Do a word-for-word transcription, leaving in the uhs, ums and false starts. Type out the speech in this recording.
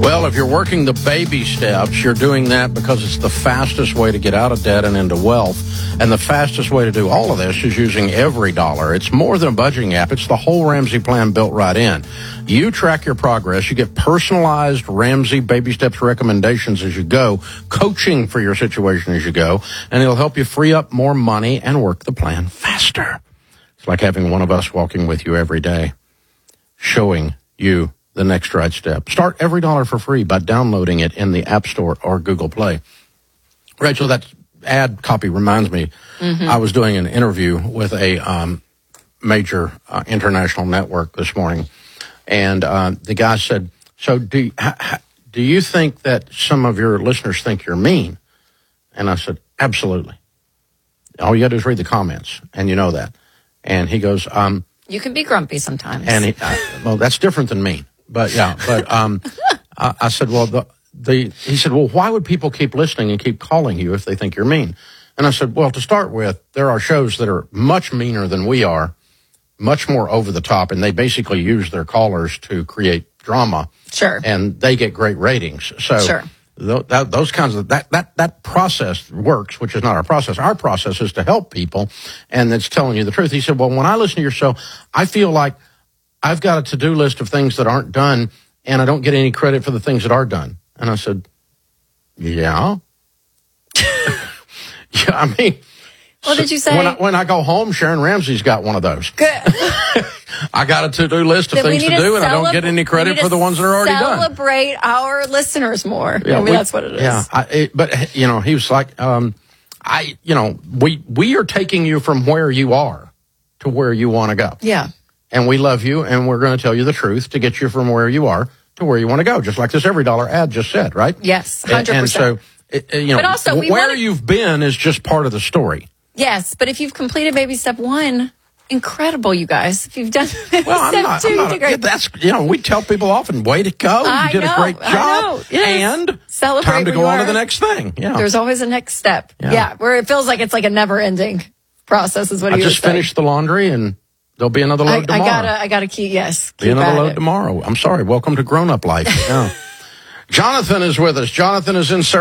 Well, if you're working the baby steps, you're doing that because it's the fastest way to get out of debt and into wealth. And the fastest way to do all of this is using Every Dollar. It's more than a budgeting app. It's the whole Ramsey plan built right in. You track your progress. You get personalized Ramsey baby steps recommendations as you go, coaching for your situation as you go, and it'll help you free up more money and work the plan faster. It's like having one of us walking with you every day, showing you the next right step. Start Every Dollar for free by downloading it in the App Store or Google Play. Rachel, that ad copy reminds me, mm-hmm. I was doing an interview with a um, major uh, international network this morning, and uh, the guy said, so do, ha, do you think that some of your listeners think you're mean? And I said, absolutely. All you got to do is read the comments, and you know that. And he goes, um, you can be grumpy sometimes. And he, uh, well, that's different than mean. But yeah, but um, I, I said, well, the, the he said, well, why would people keep listening and keep calling you if they think you're mean? And I said, well, to start with, there are shows that are much meaner than we are, much more over the top, and they basically use their callers to create drama. Sure. And they get great ratings. So sure. th- that, those kinds of that that that process works, which is not our process. Our process is to help people, and it's telling you the truth. He said, well, when I listen to your show, I feel like I've got a to-do list of things that aren't done, and I don't get any credit for the things that are done. And I said, yeah. yeah, I mean. What so did you say? When I, when I go home, Sharon Ramsey's got one of those. Good. I got a to-do list of then things to do, to and I don't get any credit for the ones that are already celebrate done. Celebrate our listeners more. Yeah, I mean, we, that's what it is. Yeah, I, it, but, you know, he was like, um, I, you know, we, we are taking you from where you are to where you want to go. Yeah. And we love you, and we're going to tell you the truth to get you from where you are to where you want to go, just like this Every Dollar ad just said, right? Yes, one hundred percent. And, and so, it, you know, but also, we where wanna... you've been is just part of the story. Yes, but if you've completed baby step one, incredible, you guys. If you've done baby well, I'm step not, two, I'm not, you great. that's, you know, we tell people often, way to go. I you did know, a great job. I know. Yes. And celebrate time to go on are. to the next thing. Yeah. There's always a next step. Yeah. yeah, where it feels like it's like a never-ending process is what I he just was saying. finished the laundry, and there'll be another load I, tomorrow. I gotta, I gotta keep, yes. Be keep another load it. tomorrow. I'm sorry. Welcome to grown-up life. Yeah. Jonathan is with us. Jonathan is in Sarasota.